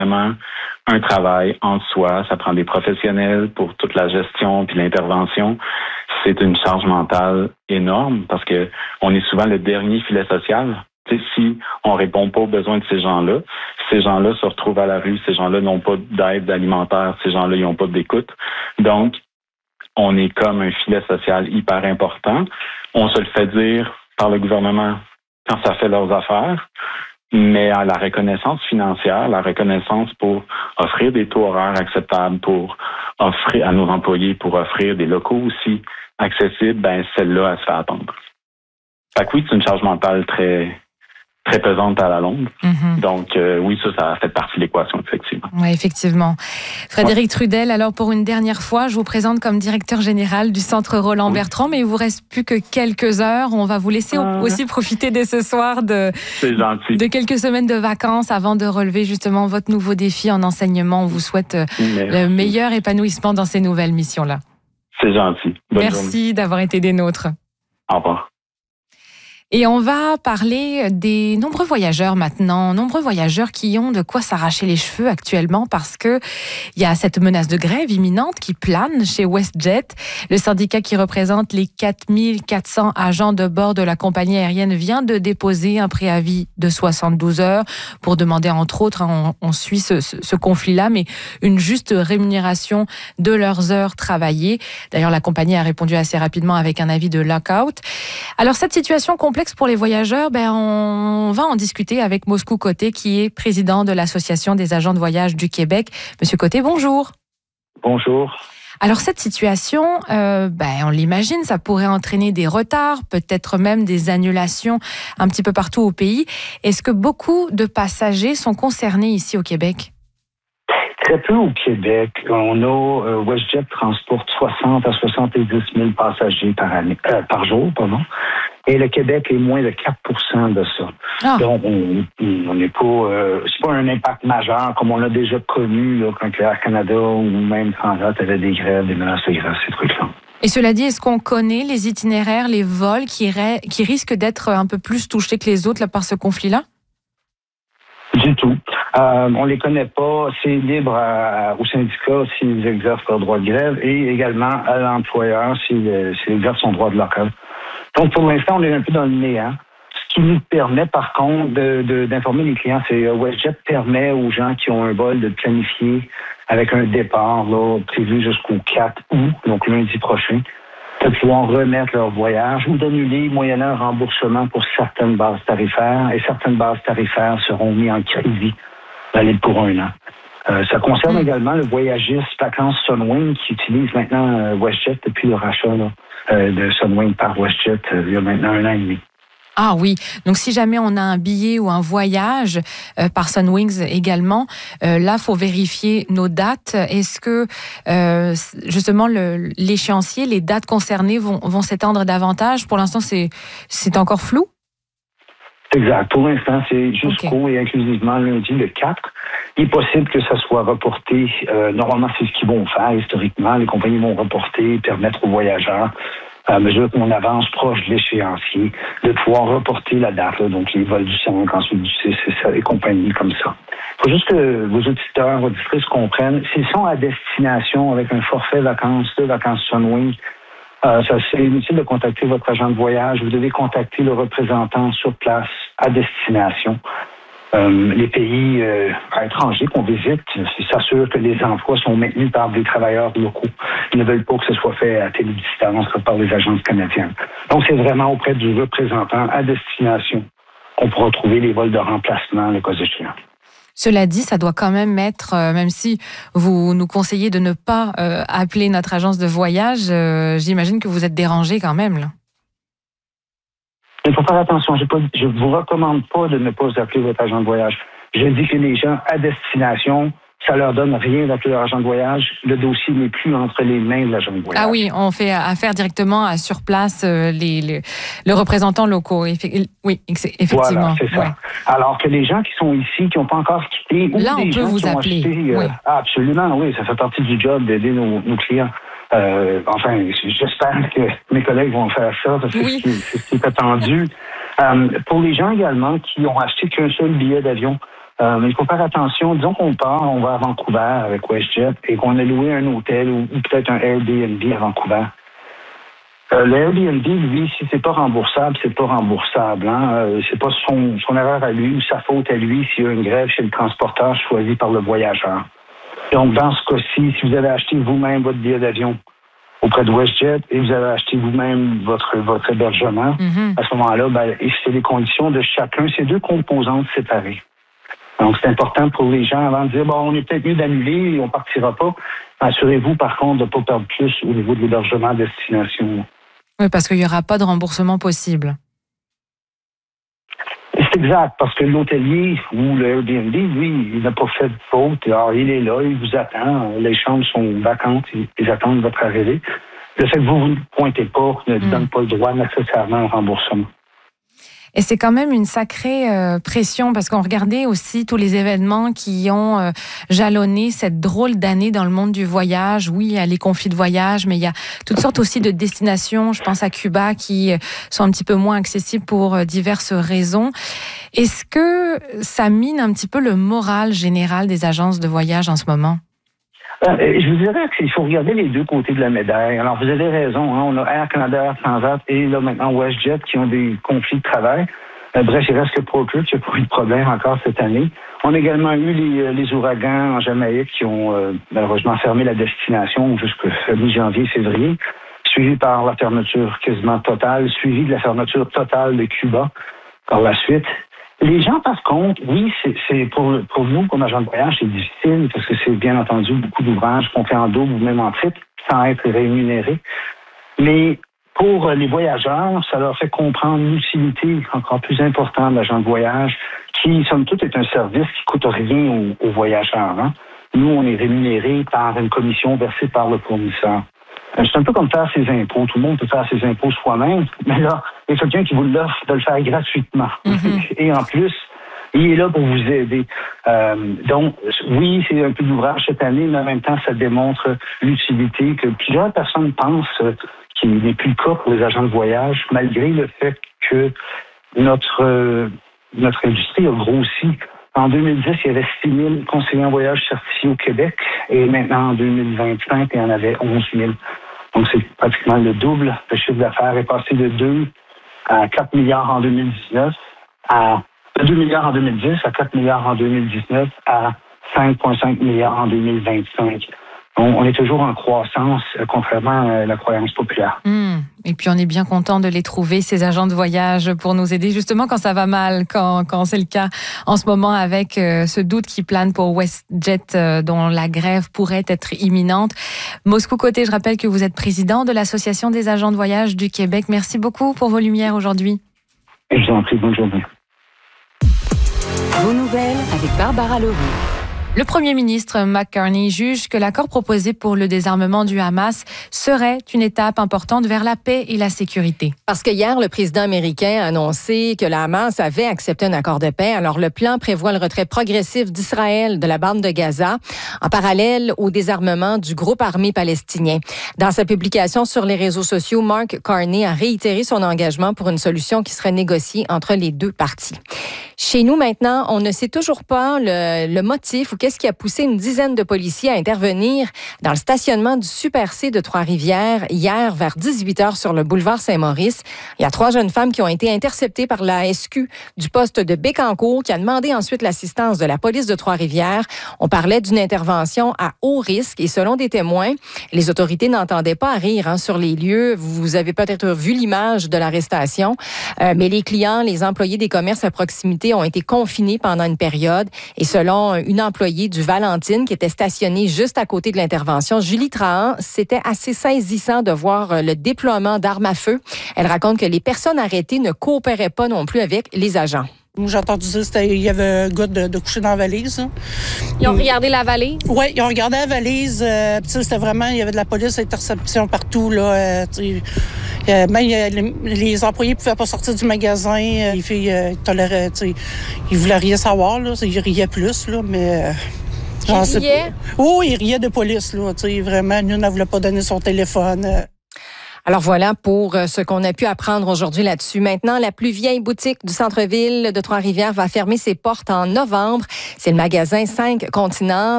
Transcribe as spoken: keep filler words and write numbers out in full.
vraiment un travail en soi. Ça prend des professionnels pour toute la gestion puis l'intervention. C'est une charge mentale énorme parce que on est souvent le dernier filet social. Tu sais, si on répond pas aux besoins de ces gens-là, ces gens-là se retrouvent à la rue, ces gens-là n'ont pas d'aide alimentaire, ces gens-là ils n'ont pas d'écoute. Donc, on est comme un filet social hyper important. On se le fait dire par le gouvernement quand ça fait leurs affaires, mais à la reconnaissance financière, la reconnaissance pour offrir des taux horaires acceptables, pour offrir à nos employés, pour offrir des locaux aussi accessibles, ben celle-là, elle se fait attendre. Fait que oui, c'est une charge mentale très très pesante à la longue. Mm-hmm. Donc, euh, oui, ça, ça fait partie de l'équation, effectivement. Oui, effectivement. Frédéric ouais. Trudel, alors pour une dernière fois, je vous présente comme directeur général du Centre Roland Bertrand, oui. mais il vous reste plus que quelques heures. On va vous laisser ah. aussi profiter dès ce soir de, de quelques semaines de vacances avant de relever justement votre nouveau défi en enseignement. On vous souhaite Merci. le meilleur épanouissement dans ces nouvelles missions-là. C'est gentil. Bonne Merci journée. d'avoir été des nôtres. Au revoir. Et on va parler des nombreux voyageurs maintenant, nombreux voyageurs qui ont de quoi s'arracher les cheveux actuellement parce que il y a cette menace de grève imminente qui plane chez WestJet. Le syndicat qui représente les quatre mille quatre cents agents de bord de la compagnie aérienne vient de déposer un préavis de soixante-douze heures pour demander, entre autres, on, on suit ce, ce, ce conflit-là, mais une juste rémunération de leurs heures travaillées. D'ailleurs, la compagnie a répondu assez rapidement avec un avis de lockout. Alors, cette situation complexe pour les voyageurs, ben on va en discuter avec Moscou Côté, qui est président de l'Association des agents de voyage du Québec. Monsieur Côté, bonjour. Bonjour. Alors cette situation, euh, ben on l'imagine, ça pourrait entraîner des retards, peut-être même des annulations un petit peu partout au pays. Est-ce que beaucoup de passagers sont concernés ici au Québec? Très peu au Québec. On a euh, WestJet transporte soixante à soixante-dix mille passagers par année, euh, par jour, pardon. Et le Québec est moins de quatre pour cent de ça. Ah. Donc, on n'est pas, euh, c'est pas un impact majeur comme on l'a déjà connu là, quand Air Canada ou même Transat avait des grèves, des menaces de grève, ces trucs-là. Et cela dit, est-ce qu'on connaît les itinéraires, les vols qui, qui risquent d'être un peu plus touchés que les autres là, par ce conflit-là? Du tout. Euh, on les connaît pas. C'est libre à, aux syndicats s'ils exercent leur droit de grève et également à l'employeur s'il, s'il exerce son droit de local. Donc, pour l'instant, on est un peu dans le néant. Ce qui nous permet, par contre, de, de, d'informer les clients, c'est euh, WestJet permet aux gens qui ont un vol de planifier avec un départ là, prévu jusqu'au quatre août, donc lundi prochain, de pouvoir remettre leur voyage ou d'annuler moyennant un remboursement pour certaines bases tarifaires. Et certaines bases tarifaires seront mises en crédit valide pour un an. Euh, ça concerne mmh. également le voyagiste Vacances Sunwing qui utilise maintenant euh, WestJet depuis le rachat là, euh, de Sunwing par WestJet euh, il y a maintenant un an et demi. Ah oui, donc si jamais on a un billet ou un voyage euh, par Sunwings également, euh, là, il faut vérifier nos dates. Est-ce que, euh, justement, le, l'échéancier, les dates concernées vont, vont s'étendre davantage? Pour l'instant, c'est, c'est encore flou? Exact. Pour l'instant, c'est jusqu'au okay. et inclusivement lundi, le quatre. Il est possible que ça soit reporté. Euh, normalement, c'est ce qu'ils vont faire historiquement. Les compagnies vont reporter, permettre aux voyageurs, à mesure qu'on avance proche de l'échéancier, de pouvoir reporter la date. Là, donc, les vols du cinq, ensuite du six, c'est ça, les compagnies comme ça. Il faut juste que vos auditeurs, vos auditrices comprennent. S'ils sont à destination avec un forfait vacances, de vacances Sunwing, Euh, ça, c'est inutile de contacter votre agent de voyage. Vous devez contacter le représentant sur place à destination. Euh, les pays euh, étrangers qu'on visite, c'est s'assurer que les emplois sont maintenus par des travailleurs locaux. Ils ne veulent pas que ce soit fait à télédistance par les agences canadiennes. Donc, c'est vraiment auprès du représentant à destination qu'on pourra trouver les vols de remplacement, le cas échéant. Cela dit, ça doit quand même être, euh, même si vous nous conseillez de ne pas euh, appeler notre agence de voyage, euh, j'imagine que vous êtes dérangé quand même, là. Il faut faire attention. Je ne vous recommande pas de ne pas appeler votre agent de voyage. Je dis que les gens à destination, ça leur donne rien d'appeler leur agent de voyage. Le dossier n'est plus entre les mains de l'agent de voyage. Ah oui, on fait affaire directement à sur place euh, les, les, les représentants locaux. Oui, effectivement. Voilà, c'est ça. Ouais. Alors que les gens qui sont ici, qui n'ont pas encore quitté, ou là, des on peut gens vous qui ont appeler. acheté, euh, oui. ah, absolument, oui, ça fait partie du job d'aider nos, nos clients. Euh, enfin, j'espère que mes collègues vont faire ça parce que oui. c'est, c'est ce qui est attendu. Euh, pour les gens également qui ont acheté qu'un seul billet d'avion, Euh, mais il faut faire attention. Disons qu'on part, on va à Vancouver avec WestJet et qu'on a loué un hôtel ou, ou peut-être un Airbnb à Vancouver. Euh, le Airbnb, lui, si c'est pas remboursable, c'est pas remboursable. Hein? Euh, c'est pas son, son erreur à lui ou sa faute à lui s'il y a une grève chez le transporteur choisi par le voyageur. Donc, dans ce cas-ci, si vous avez acheté vous-même votre billet d'avion auprès de WestJet et vous avez acheté vous-même votre, votre hébergement, mm-hmm. à ce moment-là, ben, c'est les conditions de chacun, ces deux composantes séparées. Donc, c'est important pour les gens avant de dire, bon, on est peut-être mieux d'annuler et on partira pas. Assurez-vous, par contre, de ne pas perdre plus au niveau de l'hébergement à destination. Oui, parce qu'il n'y aura pas de remboursement possible. C'est exact, parce que l'hôtelier ou le Airbnb, lui, il n'a pas fait de faute. Alors, il est là, il vous attend. Les chambres sont vacantes, ils attendent votre arrivée. Le fait que vous, vous ne pointez pas ne mmh. donne pas le droit nécessairement au remboursement. Et c'est quand même une sacrée euh, pression parce qu'on regardait aussi tous les événements qui ont euh, jalonné cette drôle d'année dans le monde du voyage. Oui, il y a les conflits de voyage, mais il y a toutes sortes aussi de destinations. Je pense à Cuba qui sont un petit peu moins accessibles pour euh, diverses raisons. Est-ce que ça mine un petit peu le moral général des agences de voyage en ce moment? Euh, je vous dirais qu'il faut regarder les deux côtés de la médaille. Alors, vous avez raison, hein, on a Air Canada, Air Transat et là maintenant WestJet qui ont des conflits de travail. Euh, bref, il reste que Procure qui a pas eu de problème encore cette année. On a également eu les, les ouragans en Jamaïque qui ont euh, malheureusement fermé la destination jusqu'à mi-janvier, février, suivi par la fermeture quasiment totale, suivi de la fermeture totale de Cuba par la suite. Les gens, par contre, oui, c'est, c'est pour, pour nous, comme agents de voyage, c'est difficile parce que c'est bien entendu beaucoup d'ouvrages qu'on fait en double ou même en triple sans être rémunérés. Mais pour les voyageurs, ça leur fait comprendre l'utilité encore plus importante de l'agent de voyage qui, somme toute, est un service qui coûte rien aux, aux voyageurs. Hein. Nous, on est rémunérés par une commission versée par le fournisseur. C'est un peu comme faire ses impôts. Tout le monde peut faire ses impôts soi-même, mais là, il y a quelqu'un qui vous l'offre de le faire gratuitement. Mm-hmm. Et en plus, il est là pour vous aider. Euh, donc, oui, c'est un peu d'ouvrage cette année, mais en même temps, ça démontre l'utilité que plusieurs personnes pensent qu'il n'est plus le cas pour les agents de voyage, malgré le fait que notre, euh, notre industrie a grossi. En deux mille dix, il y avait six mille conseillers en voyage certifiés au Québec et maintenant, en deux mille vingt-cinq, il y en avait onze mille. Donc, c'est pratiquement le double. Le chiffre d'affaires est passé de deux à quatre milliards en deux mille dix-neuf, à deux milliards en deux mille dix, à quatre milliards en deux mille dix-neuf, à cinq virgule cinq milliards en deux mille vingt-cinq. On, on est toujours en croissance, euh, contrairement à la croyance populaire. Mmh. Et puis, on est bien content de les trouver, ces agents de voyage, pour nous aider, justement, quand ça va mal, quand, quand c'est le cas en ce moment, avec euh, ce doute qui plane pour WestJet, euh, dont la grève pourrait être imminente. Moscou Côté, je rappelle que vous êtes président de l'Association des agents de voyage du Québec. Merci beaucoup pour vos lumières aujourd'hui. Je vous en prie, bonne journée. Vos nouvelles avec Barbara Leroux. Le Premier ministre Mark Carney juge que l'accord proposé pour le désarmement du Hamas serait une étape importante vers la paix et la sécurité. Parce que hier, le président américain a annoncé que le Hamas avait accepté un accord de paix. Alors, le plan prévoit le retrait progressif d'Israël de la bande de Gaza, en parallèle au désarmement du groupe armé palestinien. Dans sa publication sur les réseaux sociaux, Mark Carney a réitéré son engagement pour une solution qui serait négociée entre les deux parties. Chez nous, maintenant, on ne sait toujours pas le, le motif ou qu'est-ce qui a poussé une dizaine de policiers à intervenir dans le stationnement du Super C de Trois-Rivières hier vers dix-huit heures sur le boulevard Saint-Maurice. Il y a trois jeunes femmes qui ont été interceptées par la S Q du poste de Bécancour qui a demandé ensuite l'assistance de la police de Trois-Rivières. On parlait d'une intervention à haut risque et selon des témoins, les autorités n'entendaient pas à rire hein, sur les lieux. Vous avez peut-être vu l'image de l'arrestation, euh, mais les clients, les employés des commerces à proximité ont été confinés pendant une période et selon une employée du Valentine qui était stationnée juste à côté de l'intervention, Julie Trahan, c'était assez saisissant de voir le déploiement d'armes à feu. Elle raconte que les personnes arrêtées ne coopéraient pas non plus avec les agents. J'ai entendu dire qu'il y avait un gars de, de coucher dans la valise. Hein. Ils ont regardé la valise? Oui, ils ont regardé la valise. Euh, c'était vraiment, il y avait de la police, interception partout. Là, euh, euh, même les, les employés ne pouvaient pas sortir du magasin. Euh, les filles euh, toléraient, ils voulaient rien savoir. Là, ils riaient plus, là, mais... Euh, ils riaient? Oh, ils riaient de police. Là, vraiment, nous, on ne voulait pas donner son téléphone. Euh. Alors voilà pour ce qu'on a pu apprendre aujourd'hui là-dessus. Maintenant, la plus vieille boutique du centre-ville de Trois-Rivières va fermer ses portes en novembre. C'est le magasin Cinq Continents.